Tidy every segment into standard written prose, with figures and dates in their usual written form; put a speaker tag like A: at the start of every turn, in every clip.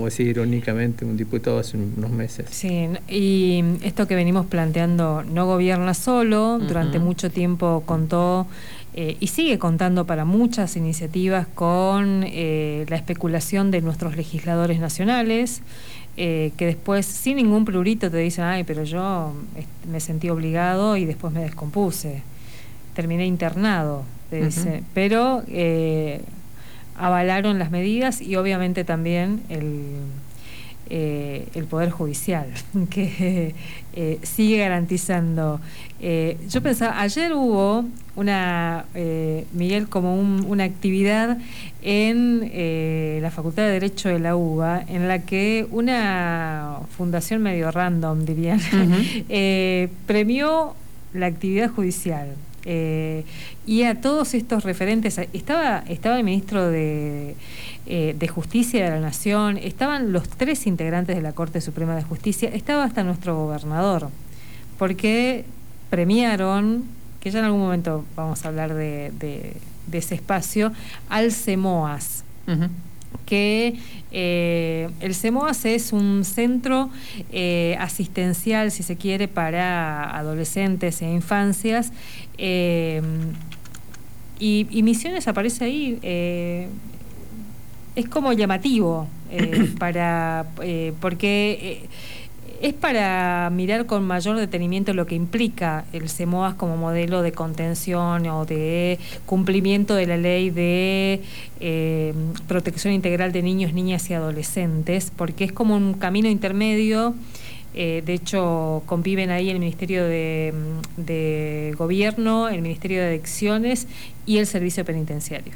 A: decía irónicamente un diputado hace unos meses.
B: Sí, y esto que venimos planteando no gobierna solo, durante mucho tiempo contó y sigue contando para muchas iniciativas con la especulación de nuestros legisladores nacionales, que después sin ningún prurito te dicen, ay, pero yo me sentí obligado y después me descompuse, terminé internado, te dice, pero avalaron las medidas y obviamente también el Poder Judicial, que sigue garantizando. Yo pensaba, ayer hubo Miguel, como una actividad en la Facultad de Derecho de la UBA, en la que una fundación medio random, dirían, premió la actividad judicial. Y a todos estos referentes, estaba el ministro de Justicia de la Nación, estaban los 3 integrantes de la Corte Suprema de Justicia, estaba hasta nuestro gobernador, porque premiaron, que ya en algún momento vamos a hablar de ese espacio, al CEMOAS. Que el CEMOAS es un centro asistencial, si se quiere, para adolescentes e infancias, y Misiones aparece ahí, es como llamativo, porque es para mirar con mayor detenimiento lo que implica el CEMOAS como modelo de contención o de cumplimiento de la ley de protección integral de niños, niñas y adolescentes, porque es como un camino intermedio. De hecho, conviven ahí el Ministerio de Gobierno, el Ministerio de Adicciones y el Servicio Penitenciario.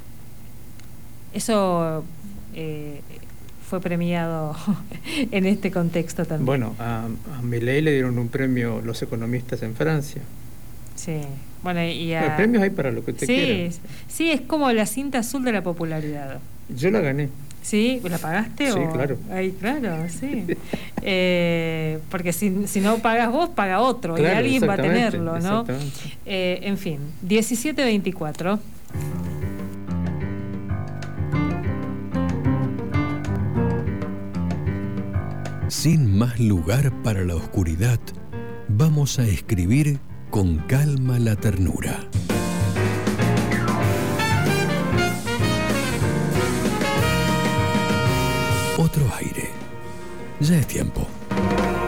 B: Eso fue premiado en este contexto también.
A: Bueno, a Milei le dieron un premio los economistas en Francia.
B: Sí, bueno, y
A: Los premios hay para lo que usted quiera.
B: Sí, es como la cinta azul de la popularidad.
A: Yo la gané.
B: ¿Sí? ¿La pagaste?
A: Sí, claro.
B: Ay, claro, sí. Porque si no pagas vos, paga otro, claro, y alguien va a tenerlo, ¿no? En fin, 17:24.
C: Sin más lugar para la oscuridad, vamos a escribir con calma la ternura. Otro aire. Ya es tiempo.